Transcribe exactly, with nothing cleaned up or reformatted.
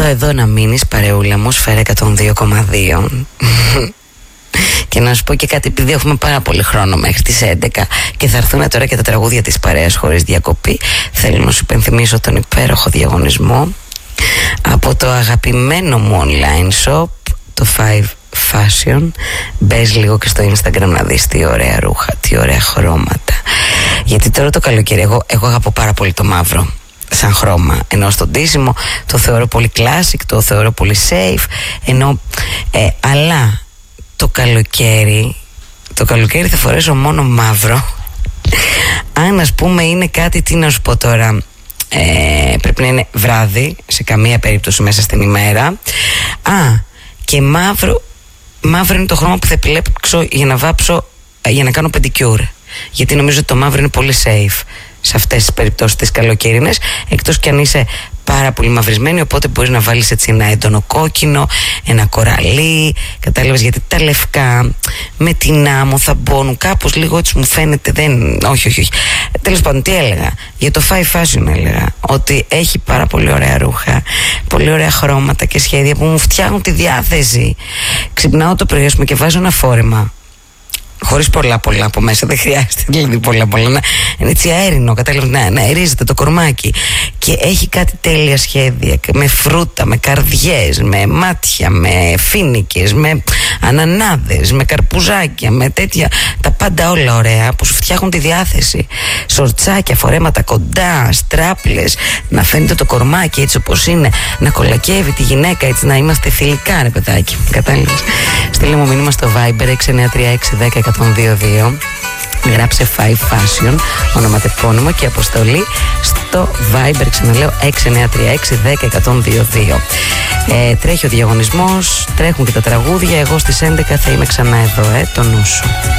Εδώ, εδώ να μείνεις, παρεούλα μου, Σφαίρα εκατόν δύο κόμμα δύο. Και να σου πω και κάτι, επειδή έχουμε πάρα πολύ χρόνο μέχρι τις έντεκα και θα έρθουν τώρα και τα τραγούδια της παρέας χωρίς διακοπή, θέλω να σου υπενθυμίσω τον υπέροχο διαγωνισμό από το αγαπημένο μου online shop, το Five Fashion. Μπες λίγο και στο Instagram να δεις τι ωραία ρούχα, τι ωραία χρώματα. Γιατί τώρα το καλοκαίρι, εγώ, εγώ αγαπώ πάρα πολύ το μαύρο σαν χρώμα, ενώ στο ντύσιμο το θεωρώ πολύ classic, το θεωρώ πολύ safe, ενώ ε, αλλά το καλοκαίρι το καλοκαίρι θα φορέσω μόνο μαύρο αν ας πούμε είναι κάτι, τι να σου πω τώρα, ε, πρέπει να είναι βράδυ, σε καμία περίπτωση μέσα στην ημέρα. Α, και μαύρο μαύρο είναι το χρώμα που θα επιλέξω για να βάψω, για να κάνω πεντικιούρ, γιατί νομίζω ότι το μαύρο είναι πολύ safe σε αυτές τις περιπτώσεις τις καλοκαιρινές, εκτός κι αν είσαι πάρα πολύ μαυρισμένη, οπότε μπορείς να βάλεις έτσι ένα έντονο κόκκινο, ένα κοραλί, κατάλαβες, γιατί τα λευκά με την άμμο θα μπώνουν κάπως λίγο, έτσι μου φαίνεται, δεν, όχι, όχι, όχι. Τέλος πάντων, τι έλεγα, για το Five Fashion έλεγα, ότι έχει πάρα πολύ ωραία ρούχα, πολύ ωραία χρώματα και σχέδια που μου φτιάχνουν τη διάθεση. Ξυπνάω το πρωί, ας πούμε, και βάζω ένα φόρεμα, χωρίς πολλά πολλά από μέσα, δεν χρειάζεται δηλαδή πολλά πολλά, να είναι έτσι αέρινο, κατάλαβες, να, να αερίζεται το κορμάκι, και έχει κάτι τέλεια σχέδια με φρούτα, με καρδιές, με μάτια, με φίνικες, με ανανάδες, με καρπουζάκια, με τέτοια, τα πάντα όλα ωραία που σου φτιάχνουν τη διάθεση. Σορτσάκια, φορέματα κοντά, στράπλες, να φαίνεται το κορμάκι έτσι όπως είναι, να κολακεύει τη γυναίκα, έτσι να είμαστε φιλικά, ρε παιδάκι, κατάλαβες. Στείλε μου μήνυμα στο Viber έξι εννιά τρία έξι ένα μηδέν ένα μηδέν δύο δύο, γράψε Five Fashion, ονοματεπώνυμο και αποστολή στο Viber, ξαναλέω έξι εννιά τρία έξι ένα μηδέν ένα μηδέν δύο δύο. ε, Τρέχει ο διαγωνισμός, τρέχουν και τα τραγούδια. Εγώ στις έντεκα θα είμαι ξανά εδώ, ε, το νου σου.